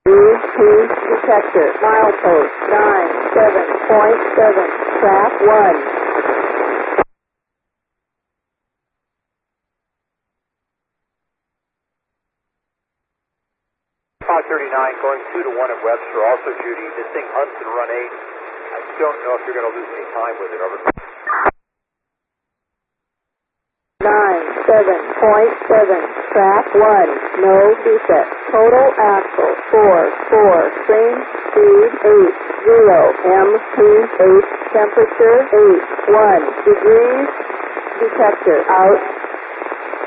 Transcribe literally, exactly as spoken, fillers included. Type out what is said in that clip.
Speed detector, milepost nine seven point seven, trap one. five thirty-nine going two to one at Webster, also Judy. This thing Hudson run eight. I don't know if you're going to lose any time with it. Over. nine seven point seven, trap one, no defect. Total axle four four, train speed eight zero, M P eight, temperature eight one degrees, detector out.